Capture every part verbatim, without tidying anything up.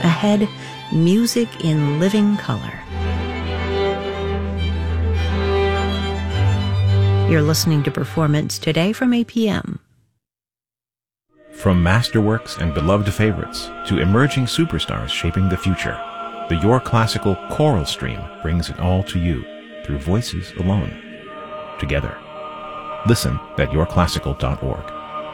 Ahead, music in living color. You're listening to Performance Today from A P M. From masterworks and beloved favorites to emerging superstars shaping the future, the Your Classical choral stream brings it all to you through voices alone, together. Listen at your classical dot org.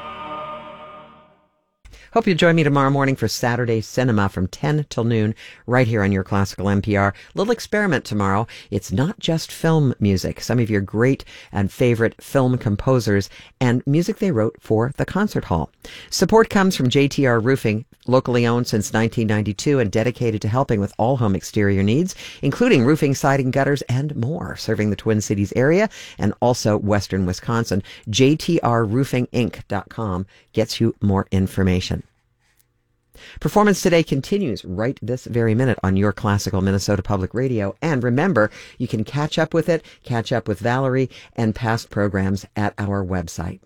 Hope you'll join me tomorrow morning for Saturday Cinema from ten till noon, right here on Your Classical N P R. Little experiment tomorrow. It's not just film music. Some of your great and favorite film composers and music they wrote for the concert hall. Support comes from J T R Roofing, locally owned since nineteen ninety-two and dedicated to helping with all home exterior needs, including roofing, siding, gutters, and more, serving the Twin Cities area and also western Wisconsin. J T R roofing inc dot com gets you more information. Performance Today continues right this very minute on Your Classical Minnesota Public Radio. And remember, you can catch up with it, catch up with Valerie and past programs at our website.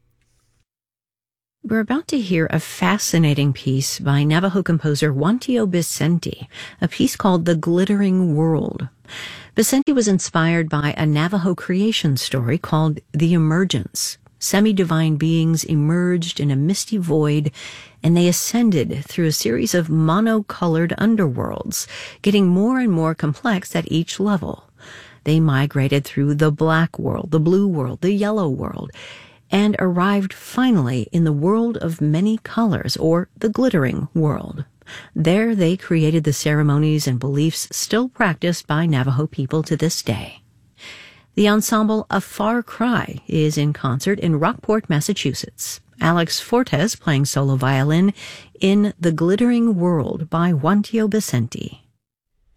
We're about to hear a fascinating piece by Navajo composer Wantio Bisenti, a piece called The Glittering World. Bisenti was inspired by a Navajo creation story called The Emergence. Semi-divine beings emerged in a misty void, and they ascended through a series of mono-colored underworlds, getting more and more complex at each level. They migrated through the black world, the blue world, the yellow world, and arrived finally in the world of many colors, or the glittering world. There they created the ceremonies and beliefs still practiced by Navajo people to this day. The ensemble A Far Cry is in concert in Rockport, Massachusetts. Alex Fortes playing solo violin in The Glittering World by Wantio Bisenti.